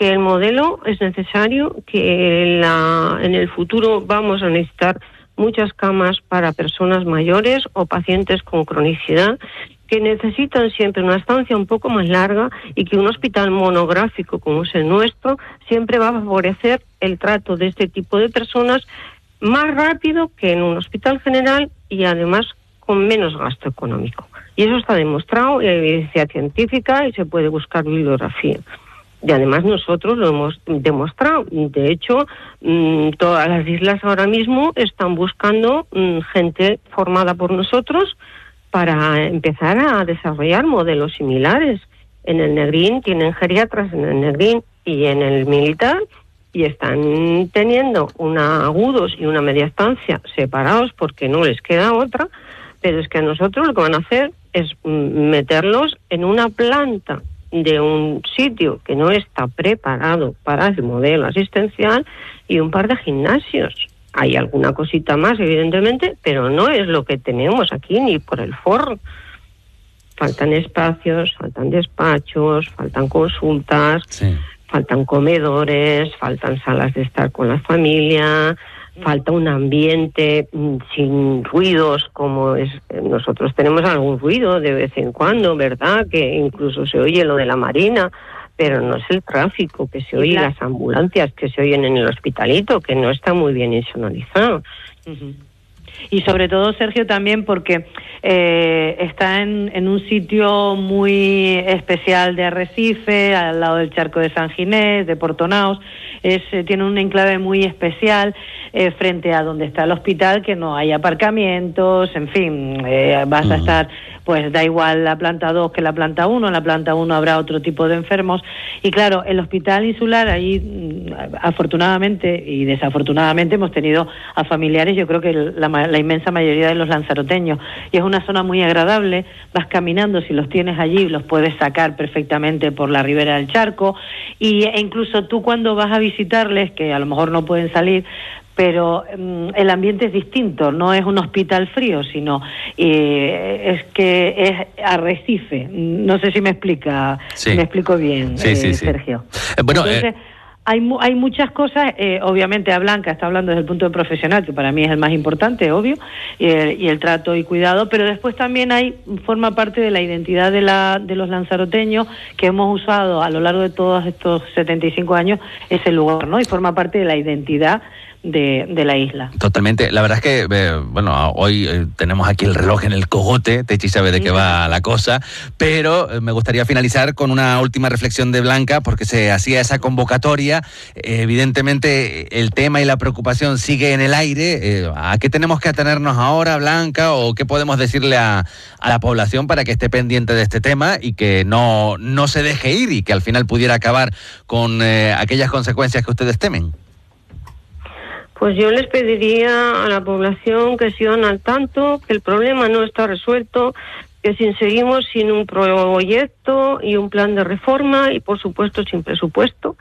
que el modelo es necesario, que en el futuro vamos a necesitar muchas camas para personas mayores o pacientes con cronicidad que necesitan siempre una estancia un poco más larga y que un hospital monográfico como es el nuestro siempre va a favorecer el trato de este tipo de personas más rápido que en un hospital general y además con menos gasto económico. Y eso está demostrado, y hay evidencia científica y se puede buscar bibliografía. Y además nosotros lo hemos demostrado. De hecho, todas las islas ahora mismo están buscando gente formada por nosotros para empezar a desarrollar modelos similares. En el Negrín tienen geriatras en el Negrín y en el militar, y están teniendo una agudos y una media estancia separados porque no les queda otra, pero es que a nosotros lo que van a hacer es meterlos en una planta de un sitio que no está preparado para el modelo asistencial y un par de gimnasios. Hay alguna cosita más, evidentemente, pero no es lo que tenemos aquí ni por el forro. Faltan espacios, faltan despachos, faltan consultas, sí, faltan comedores, faltan salas de estar con la familia, falta un ambiente sin ruidos, como es. Nosotros tenemos algún ruido de vez en cuando, ¿verdad? Que incluso se oye lo de la Marina, pero no es el tráfico que se oye, las ambulancias que se oyen en el hospitalito, que no está muy bien insonorizado. Uh-huh. Y sobre todo, Sergio, también porque está en un sitio muy especial de Arrecife, al lado del charco de San Ginés, de Portonaos. Tiene un enclave muy especial frente a donde está el hospital, que no hay aparcamientos, en fin, vas a estar, pues da igual la planta 2 que la planta 1, en la planta 1 habrá otro tipo de enfermos, y claro, el hospital insular, ahí afortunadamente y desafortunadamente hemos tenido a familiares, yo creo que la inmensa mayoría de los lanzaroteños, y es una zona muy agradable, vas caminando, si los tienes allí, los puedes sacar perfectamente por la ribera del charco, e incluso tú cuando vas a visitarles, que a lo mejor no pueden salir, pero el ambiente es distinto, no es un hospital frío, sino es que es Arrecife. No sé si me explica, sí, me explico bien, sí, Sergio. Bueno, entonces, hay muchas cosas, obviamente a Blanca está hablando desde el punto de profesional, que para mí es el más importante, obvio, y el trato y cuidado, pero después también forma parte de la identidad de los lanzaroteños que hemos usado a lo largo de todos estos 75 años ese lugar, ¿no? Y forma parte de la identidad de la isla. Totalmente. La verdad es que, bueno, hoy tenemos aquí el reloj en el cogote, Techi sabe de qué va la cosa, pero me gustaría finalizar con una última reflexión de Blanca, porque se hacía esa convocatoria. Evidentemente, el tema y la preocupación sigue en el aire. ¿A qué tenemos que atenernos ahora, Blanca, o qué podemos decirle a la población para que esté pendiente de este tema y que no se deje ir y que al final pudiera acabar con aquellas consecuencias que ustedes temen? Pues yo les pediría a la población que sigan al tanto, que el problema no está resuelto, que seguimos sin un proyecto y un plan de reforma y, por supuesto, sin presupuesto,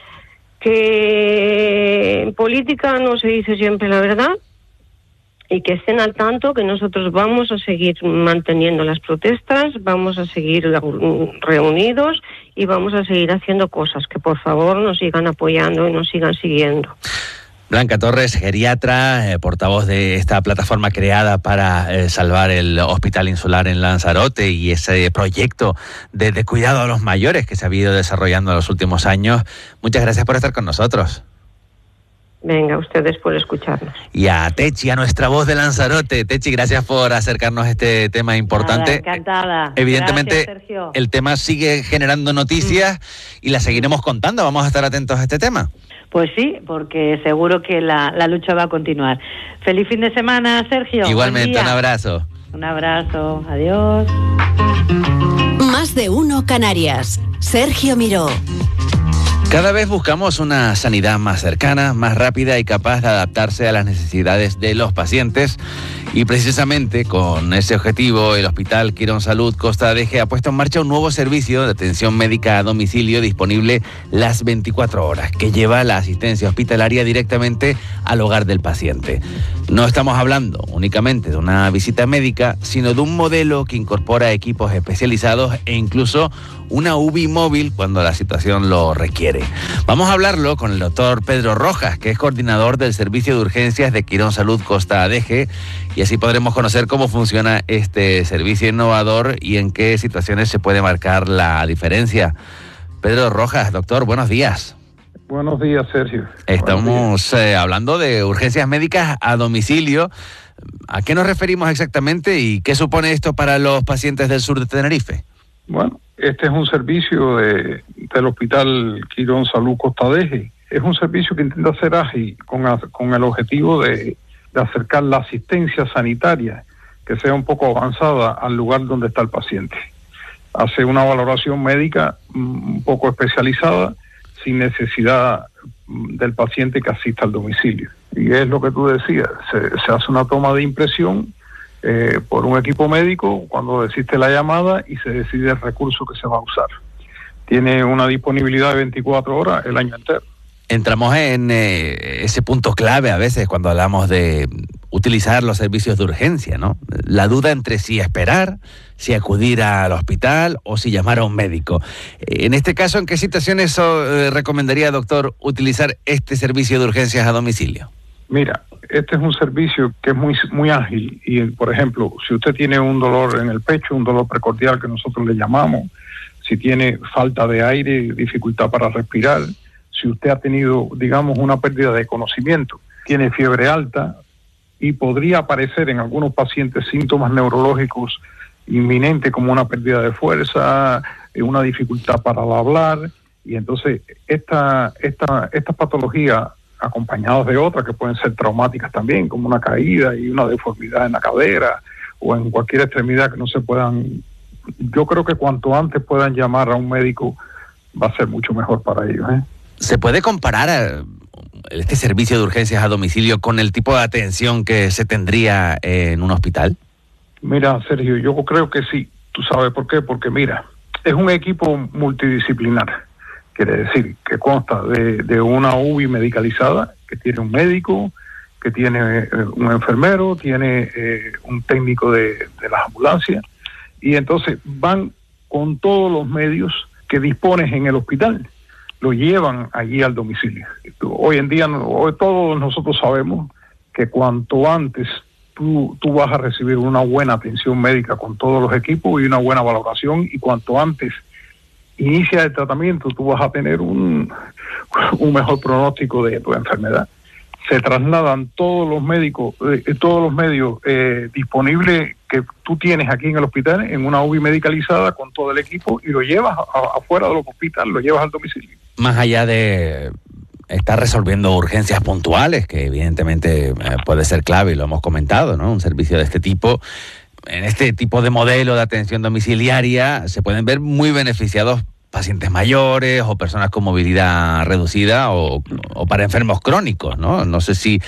que en política no se dice siempre la verdad y que estén al tanto que nosotros vamos a seguir manteniendo las protestas, vamos a seguir reunidos y vamos a seguir haciendo cosas, que por favor nos sigan apoyando y nos sigan siguiendo. Blanca Torres, geriatra, portavoz de esta plataforma creada para salvar el Hospital Insular en Lanzarote y ese proyecto de cuidado a los mayores que se ha ido desarrollando en los últimos años. Muchas gracias por estar con nosotros. Venga, ustedes por escucharnos. Y a Techi, a nuestra voz de Lanzarote. Techi, gracias por acercarnos a este tema importante. Nada, encantada. Evidentemente, gracias, Sergio. El tema sigue generando noticias y las seguiremos contando. Vamos a estar atentos a este tema. Pues sí, porque seguro que la lucha va a continuar. Feliz fin de semana, Sergio. Igualmente, un abrazo. Un abrazo, adiós. Más de uno Canarias. Sergio Miró. Cada vez buscamos una sanidad más cercana, más rápida y capaz de adaptarse a las necesidades de los pacientes. Y precisamente con ese objetivo, el Hospital Quirón Salud Costa Adeje ha puesto en marcha un nuevo servicio de atención médica a domicilio disponible las 24 horas, que lleva la asistencia hospitalaria directamente al hogar del paciente. No estamos hablando únicamente de una visita médica, sino de un modelo que incorpora equipos especializados e incluso una UBI móvil cuando la situación lo requiere. siempre. Vamos a hablarlo con el doctor Pedro Rojas, que es coordinador del Servicio de Urgencias de Quirón Salud Costa Adeje, y así podremos conocer cómo funciona este servicio innovador y en qué situaciones se puede marcar la diferencia. Pedro Rojas, doctor, buenos días. Buenos días, Sergio. Estamos hablando de urgencias médicas a domicilio. ¿A qué nos referimos exactamente y qué supone esto para los pacientes del sur de Tenerife? Bueno, este es un servicio del Hospital Quirón Salud Costa Adeje. Es un servicio que intenta ser ágil con el objetivo de acercar la asistencia sanitaria que sea un poco avanzada al lugar donde está el paciente. Hace una valoración médica un poco especializada sin necesidad del paciente que asista al domicilio. Y es lo que tú decías, se hace una toma de impresión por un equipo médico cuando existe la llamada y se decide el recurso que se va a usar. Tiene una disponibilidad de 24 horas el año entero. Entramos en ese punto clave a veces cuando hablamos de utilizar los servicios de urgencia, ¿no? La duda entre si esperar, si acudir al hospital o si llamar a un médico. En este caso, ¿en qué situaciones recomendaría, doctor, utilizar este servicio de urgencias a domicilio? Mira, este es un servicio que es muy ágil y, por ejemplo, si usted tiene un dolor en el pecho, un dolor precordial que nosotros le llamamos, si tiene falta de aire, dificultad para respirar, si usted ha tenido, digamos, una pérdida de conocimiento, tiene fiebre alta y podría aparecer en algunos pacientes síntomas neurológicos inminentes como una pérdida de fuerza, una dificultad para hablar, y entonces esta patología acompañadas de otras que pueden ser traumáticas también, como una caída y una deformidad en la cadera o en cualquier extremidad que no se puedan. Yo creo que cuanto antes puedan llamar a un médico va a ser mucho mejor para ellos. ¿Se puede comparar este servicio de urgencias a domicilio con el tipo de atención que se tendría en un hospital? Mira, Sergio, yo creo que sí. ¿Tú sabes por qué? Porque mira, es un equipo multidisciplinar. Quiere decir que consta de una UBI medicalizada, que tiene un médico, que tiene un enfermero, tiene un técnico de las ambulancias, y entonces van con todos los medios que dispones en el hospital, lo llevan allí al domicilio. Hoy en día, todos nosotros sabemos que cuanto antes tú vas a recibir una buena atención médica con todos los equipos y una buena valoración, y cuanto antes inicia el tratamiento, tú vas a tener un mejor pronóstico de tu enfermedad. Se trasladan todos los médicos, todos los medios disponibles que tú tienes aquí en el hospital en una UBI medicalizada con todo el equipo y lo llevas afuera del hospital, lo llevas al domicilio. Más allá de estar resolviendo urgencias puntuales, que evidentemente puede ser clave y lo hemos comentado, ¿no? Un servicio de este tipo. En este tipo de modelo de atención domiciliaria se pueden ver muy beneficiados pacientes mayores o personas con movilidad reducida o para enfermos crónicos, ¿no? No sé si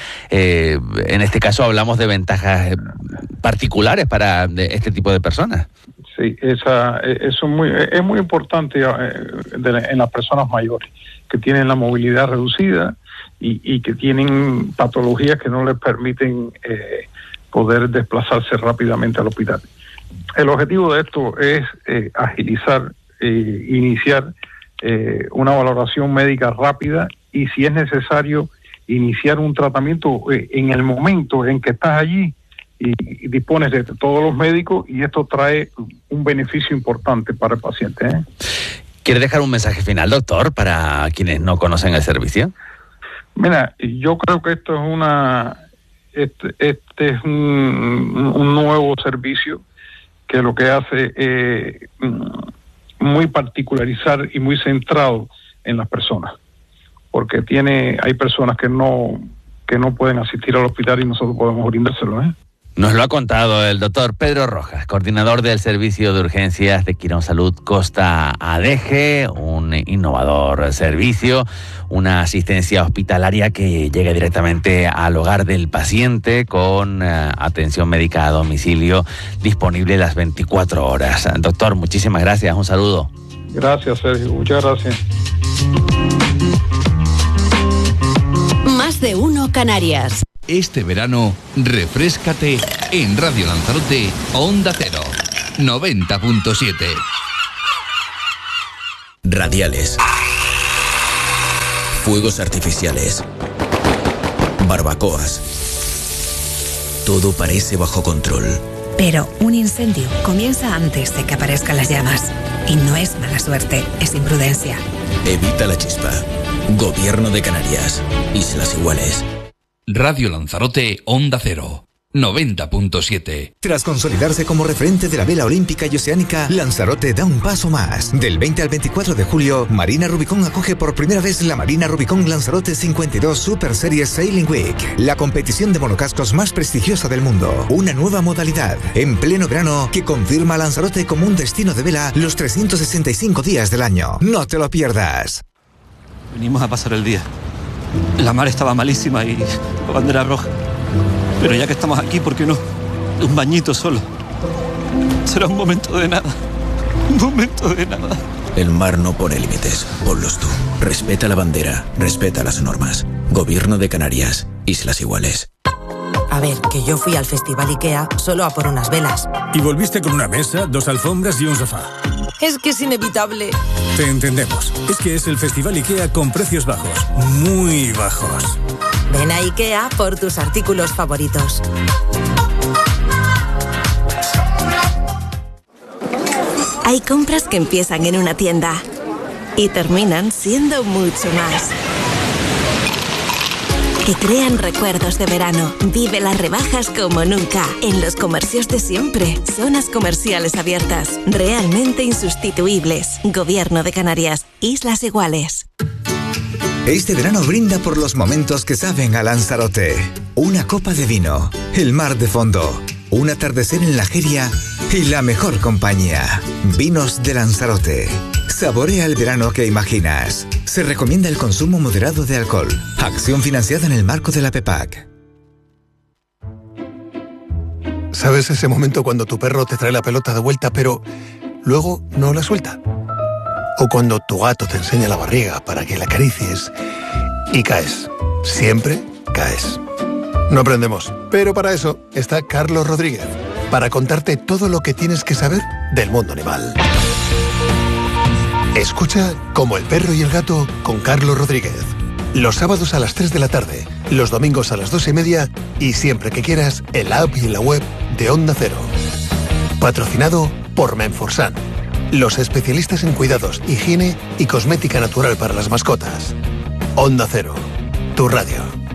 en este caso hablamos de ventajas particulares para este tipo de personas. Sí, eso es muy importante en las personas mayores que tienen la movilidad reducida y que tienen patologías que no les permiten poder desplazarse rápidamente al hospital. El objetivo de esto es agilizar, iniciar una valoración médica rápida y, si es necesario, iniciar un tratamiento en el momento en que estás allí y dispones de todos los médicos, y esto trae un beneficio importante para el paciente. ¿Quiere dejar un mensaje final, doctor, para quienes no conocen el servicio? Mira, yo creo que esto es este es un nuevo servicio que lo que hace es muy particularizar y muy centrado en las personas, porque hay personas que no pueden asistir al hospital y nosotros podemos brindárselo. Nos lo ha contado el doctor Pedro Rojas, coordinador del Servicio de Urgencias de Quirón Salud Costa Adeje, un innovador servicio, una asistencia hospitalaria que llega directamente al hogar del paciente con atención médica a domicilio disponible las 24 horas. Doctor, muchísimas gracias, un saludo. Gracias, Sergio, muchas gracias. Más de uno Canarias. Este verano, refréscate en Radio Lanzarote, Onda Cero, 90.7. Radiales. fuegos artificiales, barbacoas. Todo parece bajo control. Pero un incendio comienza antes de que aparezcan las llamas. Y no es mala suerte, es imprudencia. Evita la chispa. Gobierno de Canarias. Islas Iguales. Radio Lanzarote, Onda Cero. 90.7. Tras consolidarse como referente de la vela olímpica y oceánica, Lanzarote da un paso más. Del 20 al 24 de julio, Marina Rubicón acoge por primera vez la Marina Rubicón Lanzarote 52 Super Series Sailing Week, la competición de monocascos más prestigiosa del mundo. Una nueva modalidad, en pleno verano, que confirma a Lanzarote como un destino de vela los 365 días del año. No te lo pierdas. Venimos a pasar el día. La mar estaba malísima y la bandera roja. Pero ya que estamos aquí, ¿por qué no? Un bañito solo. Será un momento de nada. Un momento de nada. El mar no pone límites. Ponlos tú. Respeta la bandera. Respeta las normas. Gobierno de Canarias. Islas Iguales. A ver, que yo fui al Festival IKEA solo a por unas velas. Y volviste con una mesa, 2 alfombras y un sofá. Es que es inevitable. Te entendemos. Es que es el Festival IKEA con precios bajos. Muy bajos. Ven a IKEA por tus artículos favoritos. Hay compras que empiezan en una tienda y terminan siendo mucho más. Que crean recuerdos de verano. Vive las rebajas como nunca. En los comercios de siempre. Zonas comerciales abiertas. Realmente insustituibles. Gobierno de Canarias. Islas Iguales. Este verano brinda por los momentos que saben a Lanzarote. Una copa de vino, el mar de fondo, un atardecer en la Jeria y la mejor compañía. Vinos de Lanzarote. Saborea el verano que imaginas. Se recomienda el consumo moderado de alcohol. Acción financiada en el marco de la PEPAC. ¿Sabes ese momento cuando tu perro te trae la pelota de vuelta pero luego no la suelta? O cuando tu gato te enseña la barriga para que la acaricies y caes. Siempre caes. No aprendemos, pero para eso está Carlos Rodríguez, para contarte todo lo que tienes que saber del mundo animal. Escucha Como el perro y el gato con Carlos Rodríguez. Los sábados a las 3 de la tarde, los domingos a las 2:30 y siempre que quieras en la app y en la web de Onda Cero. Patrocinado por Menforsan. Los especialistas en cuidados, higiene y cosmética natural para las mascotas. Onda Cero, tu radio.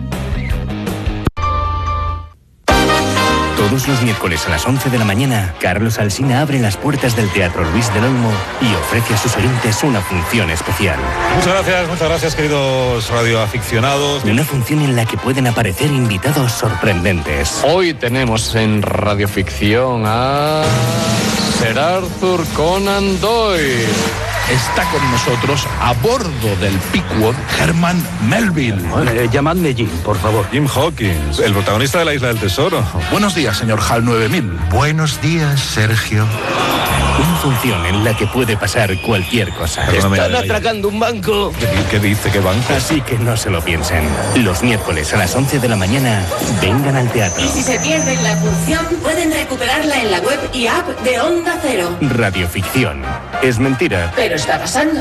Todos los miércoles a las 11 de la mañana, Carlos Alsina abre las puertas del Teatro Luis del Olmo y ofrece a sus oyentes una función especial. Muchas gracias, queridos radioaficionados. Una función en la que pueden aparecer invitados sorprendentes. Hoy tenemos en radioficción a Sir Arthur Conan Doyle. Está con nosotros, a bordo del Pickwood, Herman Melville. Llamadme Jim, por favor. Jim Hawkins, el protagonista de La Isla del Tesoro. Buenos días, señor HAL 9000. Buenos días, Sergio. Una función en la que puede pasar cualquier cosa. Están atracando un banco. ¿Qué dice? ¿Qué banco? Así que no se lo piensen. Los miércoles a las 11 de la mañana, vengan al teatro. Y si se pierden la función, pueden recuperarla en la web y app de Onda Cero. Radioficción. Es mentira. Pero está pasando.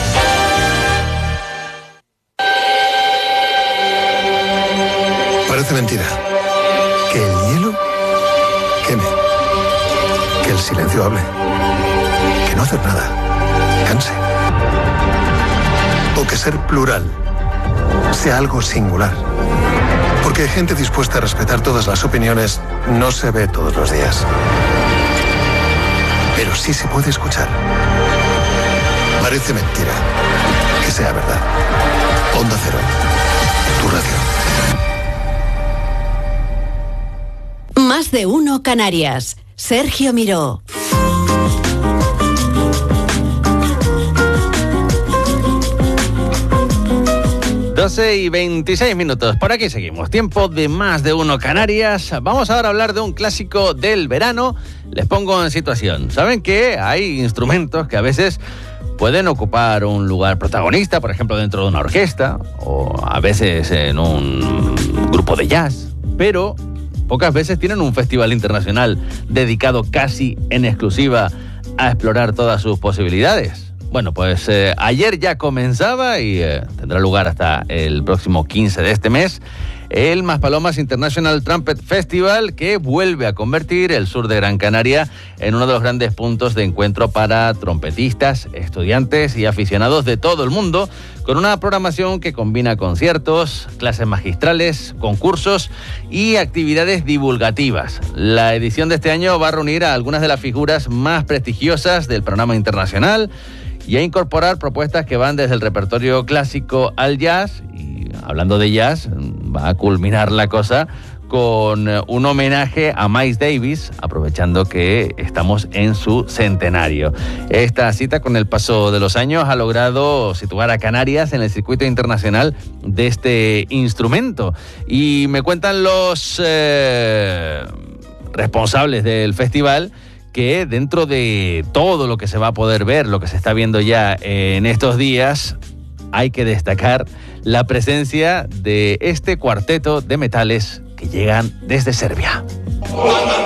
Parece mentira. Que el hielo queme. Que el silencio hable. Que no hacer nada canse. O que ser plural sea algo singular. Porque hay gente dispuesta a respetar todas las opiniones no se ve todos los días. Pero sí se puede escuchar. Parece mentira. Que sea verdad. Onda Cero. Tu radio. Más de uno Canarias. Sergio Miró. Y 26 minutos. Por aquí seguimos. Tiempo de Más de uno Canarias. Vamos ahora a hablar de un clásico del verano. Les pongo en situación. Saben que hay instrumentos que a veces pueden ocupar un lugar protagonista, por ejemplo, dentro de una orquesta o a veces en un grupo de jazz, pero pocas veces tienen un festival internacional dedicado casi en exclusiva a explorar todas sus posibilidades. Bueno, pues ayer ya comenzaba y tendrá lugar hasta el próximo 15 de este mes el Maspalomas International Trumpet Festival, que vuelve a convertir el sur de Gran Canaria en uno de los grandes puntos de encuentro para trompetistas, estudiantes y aficionados de todo el mundo, con una programación que combina conciertos, clases magistrales, concursos y actividades divulgativas. La edición de este año va a reunir a algunas de las figuras más prestigiosas del panorama internacional y a incorporar propuestas que van desde el repertorio clásico al jazz. Y hablando de jazz, va a culminar la cosa con un homenaje a Miles Davis, aprovechando que estamos en su centenario. Esta cita, con el paso de los años, ha logrado situar a Canarias en el circuito internacional de este instrumento. Y me cuentan los responsables del festival que dentro de todo lo que se va a poder ver, lo que se está viendo ya en estos días, hay que destacar la presencia de este cuarteto de metales que llegan desde Serbia.